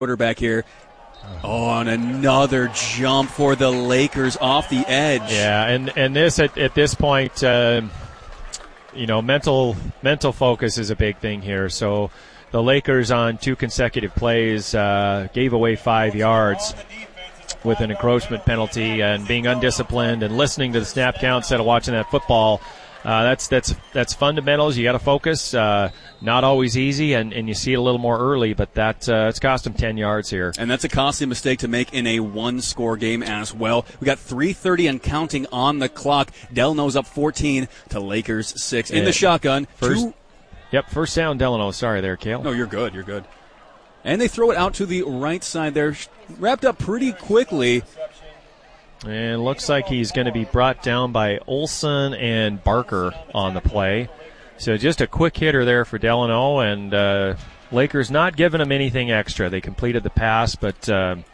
quarterback here. Oh, and another jump for the Lakers off the edge. Yeah, and this at this point, mental focus is a big thing here. So the Lakers on 2 consecutive plays gave away 5 yards with an encroachment penalty, and being undisciplined and listening to the snap count instead of watching that football. That's fundamentals. You got to focus. Not always easy, and you see it a little more early, but it's cost them 10 yards here. And that's a costly mistake to make in a one-score game as well. We got 3:30 and counting on the clock. Delano's up 14 to Lakers 6 in the shotgun. First down, Delano. Sorry there, Cale. No, you're good. You're good. And they throw it out to the right side there. Wrapped up pretty quickly. And looks like he's going to be brought down by Olsen and Barker on the play. So just a quick hitter there for Delano, and Lakers not giving him anything extra. They completed the pass, but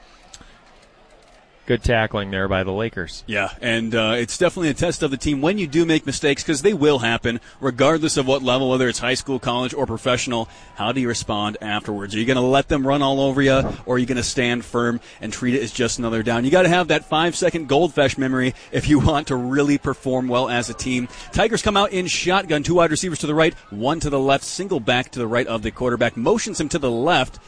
good tackling there by the Lakers. Yeah, and it's definitely a test of the team when you do make mistakes, because they will happen, regardless of what level, whether it's high school, college, or professional. How do you respond afterwards? Are you going to let them run all over you, or are you going to stand firm and treat it as just another down? You got to have that 5-second goldfish memory if you want to really perform well as a team. Tigers come out in shotgun, 2 wide receivers to the right, 1 to the left, single back to the right of the quarterback, motions him to the left.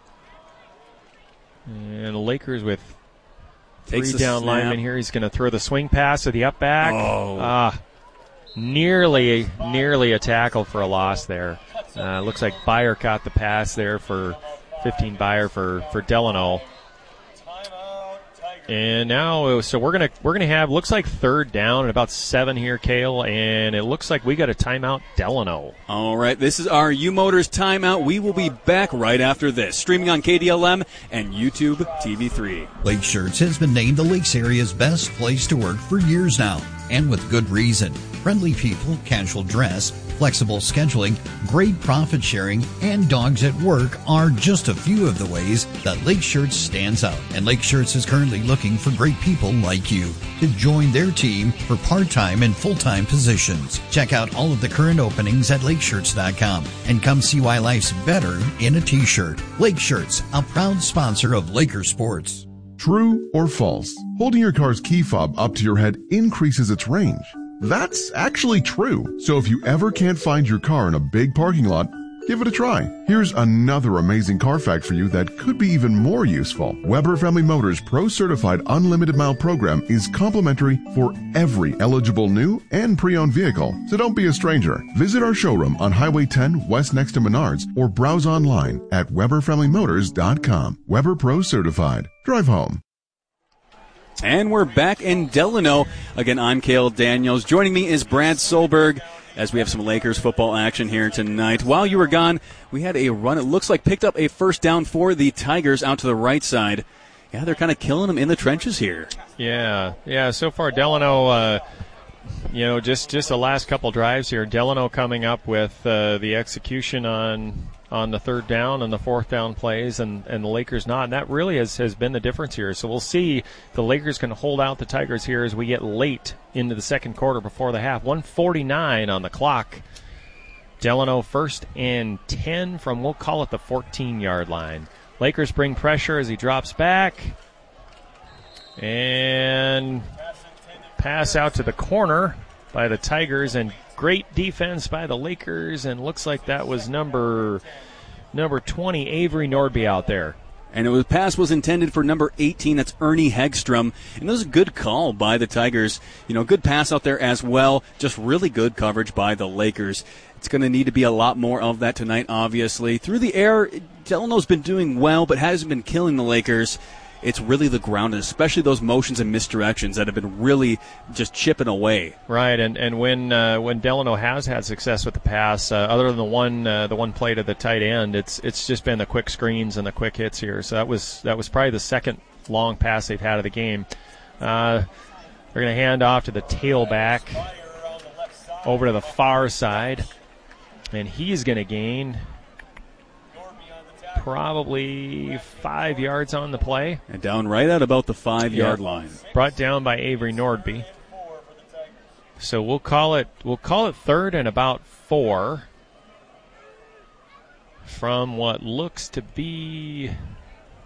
And the Lakers with 3 down linemen here. He's going to throw the swing pass to the up back. Nearly a tackle for a loss there. Looks like Byer caught the pass there for 15 Byer for Delano. And now, so we're gonna have, looks like 3rd down and about 7 here, Cale, and it looks like we got a timeout, Delano. All right, this is our U-Motors timeout. We will be back right after this, streaming on KDLM and YouTube TV3. Lake Shirts has been named the Lakes area's best place to work for years now, and with good reason. Friendly people, casual dress, flexible scheduling, great profit sharing, and dogs at work are just a few of the ways that Lake Shirts stands out. And Lake Shirts is currently looking for great people like you to join their team for part-time and full-time positions. Check out all of the current openings at lakeshirts.com and come see why life's better in a t-shirt. Lake Shirts, a proud sponsor of Laker Sports. True or false? Holding your car's key fob up to your head increases its range. That's actually true. So if you ever can't find your car in a big parking lot, give it a try. Here's another amazing car fact for you that could be even more useful. Weber Family Motors Pro Certified Unlimited Mile Program is complimentary for every eligible new and pre-owned vehicle. So don't be a stranger. Visit our showroom on Highway 10 west next to Menards or browse online at WeberFamilyMotors.com. Weber Pro Certified. Drive home. And we're back in Delano. Again, I'm Cale Daniels. Joining me is Brad Solberg as we have some Lakers football action here tonight. While you were gone, we had a run. It looks like picked up a first down for the Tigers out to the right side. Yeah, they're kind of killing them in the trenches here. Yeah. So far, Delano, just the last couple drives here. Delano coming up with the execution on the 3rd down and the 4th down plays, and the Lakers not. And that really has been the difference here. So we'll see if the Lakers can hold out the Tigers here as we get late into the second quarter before the half. 1:49 on the clock. Delano 1st and 10 from, we'll call it the 14-yard line. Lakers bring pressure as he drops back. And pass out to the corner by the Tigers, and great defense by the Lakers, and looks like that was number 20, Avery Nordby out there. And pass was intended for number 18, that's Ernie Hegstrom. And that was a good call by the Tigers. Good pass out there as well. Just really good coverage by the Lakers. It's going to need to be a lot more of that tonight, obviously. Through the air, Delano's been doing well, but hasn't been killing the Lakers. It's really the ground, and especially those motions and misdirections that have been really just chipping away. Right, and when Delano has had success with the pass, other than the one play to the tight end, it's just been the quick screens and the quick hits here. So that was probably the second long pass they've had of the game. They're going to hand off to the tailback over to the far side, and he's going to gain probably 5 yards on the play. And down right at about the 5-yard line. Brought down by Avery Nordby. So we'll call it 3rd and about 4 from what looks to be